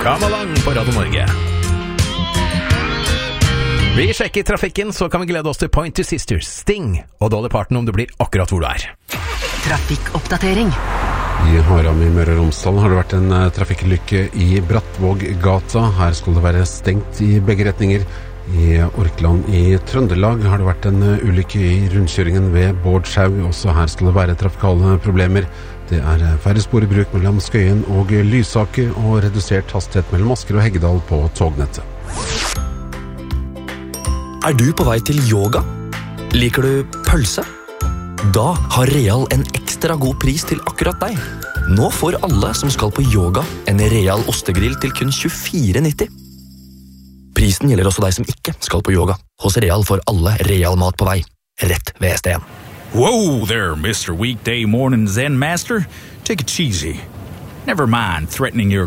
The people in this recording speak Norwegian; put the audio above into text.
Come along på Radio Norge. Vi sjekker trafikken, så kan vi glede oss til Pointer Sisters, Sting og Dolly Parton om du blir akkurat hvor du er. Trafikkoppdatering. I Haram i Møre og Romsdal har det vært en trafikkulykke i Brattvåggata. Her skal det være stengt i begge retninger. I Orkland i Trøndelag har det vært en ulykke i rundkjøringen ved Bårdshaug. Også her skal det være trafikale problemer. Det er færre spor i bruk mellom Skøyen og Lysaker og redusert hastighet mellom Asker og Heggedal på tognettet. Er du på vei til yoga? Liker du pølse? Da har Real en ekstra god pris til akkurat deg. Nå får alle som skal på yoga en Real ostegrill til kun 24,90. Prisen gjelder også deg som ikke skal på yoga. Hos Real får alle Real mat på vei. Rett ved STN. Whoa there, Mr. Weekday Morning Zen Master. Take it easy. Never mind threatening your